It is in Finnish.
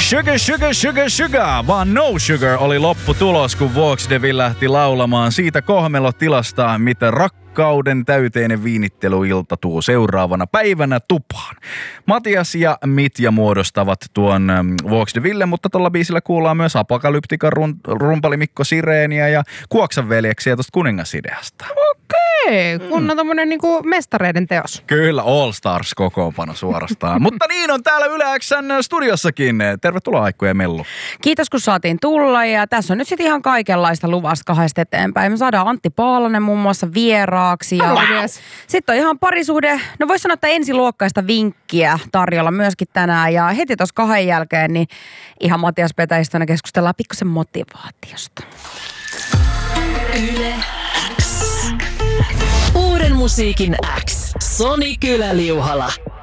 Sugar, sugar, sugar, sugar, vaan no sugar oli lopputulos, kun Vox Devil lähti laulamaan siitä kohmelotilastaan, mitä rakkauden täyteinen viinitteluilta tuo seuraavana päivänä tupaan. Matias ja Mitja muodostavat tuon Vox Deville, mutta tuolla biisillä kuullaan myös Apokalyptikan rumpali Mikko Sireeniä ja Kuoksan veljeksiä tuosta Kuningasideasta. Okei, kun on tommonen niinku mestareiden teos. Kyllä, All Stars kokoonpano suorastaan. Mutta niin on täällä Yle X:n studiossakin. Tervetuloa Aikku ja Mellu. Kiitos kun saatiin tulla ja tässä on nyt sitten ihan kaikenlaista luvasta kahdesta eteenpäin. Me saadaan Antti Paalanen muun muassa vieraaksi. Ja sitten on ihan parisuhde, no vois sanoa, että ensiluokkaista vinkkiä tarjolla myöskin tänään. Ja heti tuossa 2 jälkeen niin ihan Matias Petäistönä keskustellaan pikkusen motivaatiosta. Yle X. Uuden musiikin X. Soni Kylä-Liuhala.